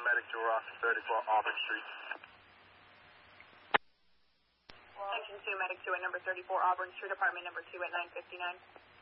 Medic to Rock 34 Auburn Street. Section 2, Medic 2 at number 34 Auburn Street, apartment number 2 at 959.